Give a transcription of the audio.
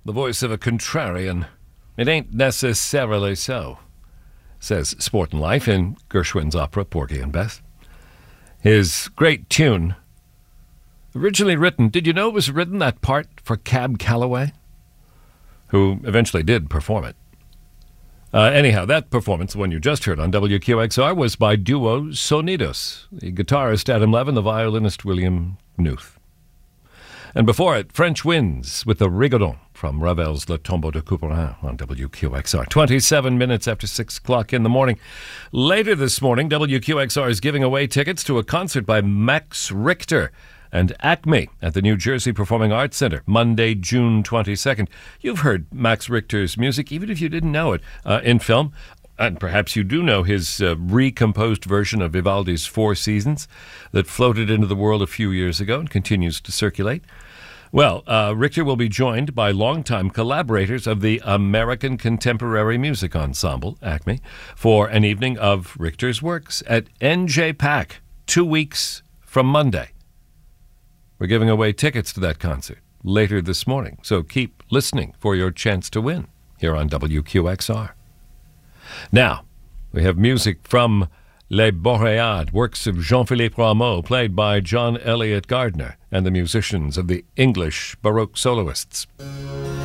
the voice of a contrarian. It ain't necessarily so, says Sport and Life in Gershwin's opera Porgy and Bess. His great tune, originally written, did you know it was written, that part, for Cab Calloway, who eventually did perform it? Anyhow, that performance, the one you just heard on WQXR, was by Duo Sonidos, the guitarist Adam Levin, the violinist William Knuth. And before it, French Winds with the Rigodon from Ravel's Le Tombeau de Couperin on WQXR. 27 minutes after 6 o'clock in the morning. Later this morning, WQXR is giving away tickets to a concert by Max Richter and Acme at the New Jersey Performing Arts Center, Monday, June 22nd. You've heard Max Richter's music, even if you didn't know it, in film. And perhaps you do know his recomposed version of Vivaldi's Four Seasons that floated into the world a few years ago and continues to circulate. Well, Richter will be joined by longtime collaborators of the American Contemporary Music Ensemble, ACME, for an evening of Richter's works at NJPAC, 2 weeks from Monday. We're giving away tickets to that concert later this morning, so keep listening for your chance to win here on WQXR. Now, we have music from Les Boréades, works of Jean-Philippe Rameau, played by John Elliott Gardner and the musicians of the English Baroque Soloists.